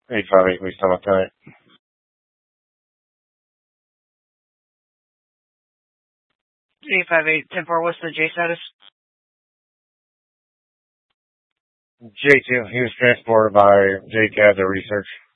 858, please tell Lieutenant. 858, 10-4, what's the J status? J2, he was transported by JCAD to research.